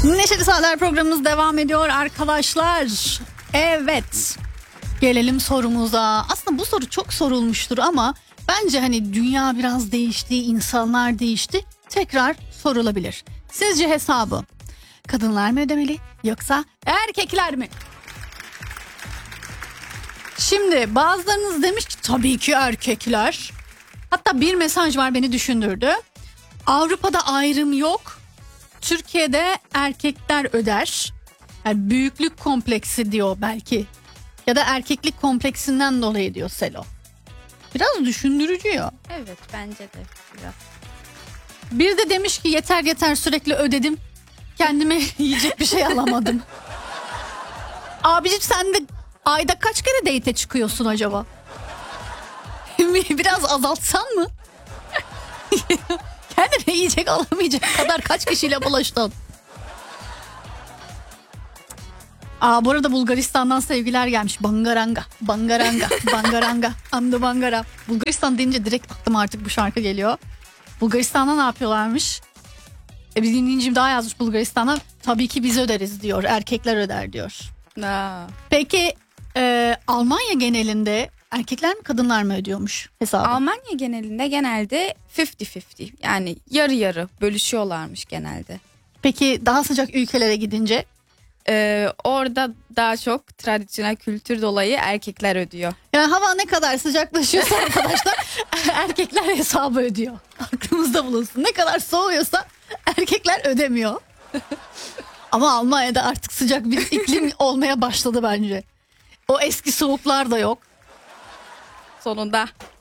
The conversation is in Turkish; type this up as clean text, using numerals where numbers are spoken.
Neşeli Saatler programımız devam ediyor arkadaşlar. Evet. Gelelim sorumuza. Aslında bu soru çok sorulmuştur ama bence hani dünya biraz değişti, insanlar değişti. Tekrar sorulabilir. Sizce hesabı kadınlar mı ödemeli yoksa erkekler mi? Şimdi bazılarınız demiş ki tabii ki erkekler. Hatta bir mesaj var, beni düşündürdü. Avrupa'da ayrım yok. Türkiye'de erkekler öder. Yani büyüklük kompleksi diyor belki. Ya da erkeklik kompleksinden dolayı diyor Selo. Biraz düşündürücü ya. Evet, bence de biraz. Bir de demiş ki yeter sürekli ödedim. Kendime yiyecek bir şey alamadım. Abicim sen de ayda kaç kere date'e çıkıyorsun acaba? Biraz azaltsan mı? Kendine yiyecek alamayacak kadar kaç kişiyle bulaştın? Bu arada Bulgaristan'dan sevgiler gelmiş. Bangaranga, bangaranga, bangaranga, amda bangara. Bulgaristan deyince direkt aklıma artık bu şarkı geliyor. Bulgaristan'da ne yapıyorlarmış? Bir dinleyicim daha yazmış Bulgaristan'dan. Tabii ki biz öderiz diyor. Erkekler öder diyor. Peki Almanya genelinde erkekler mi kadınlar mı ödüyormuş hesabı? Almanya genelinde genelde 50-50, yani yarı yarı bölüşüyorlarmış genelde. Peki daha sıcak ülkelere gidince? Orada daha çok tradisyonel kültür dolayı erkekler ödüyor. Yani hava ne kadar sıcaklaşıyorsa arkadaşlar erkekler hesabı ödüyor. Aklımızda bulunsun. Ne kadar soğuyorsa erkekler ödemiyor. Ama Almanya'da artık sıcak bir iklim olmaya başladı bence. O eski soğuklar da yok. Sonunda.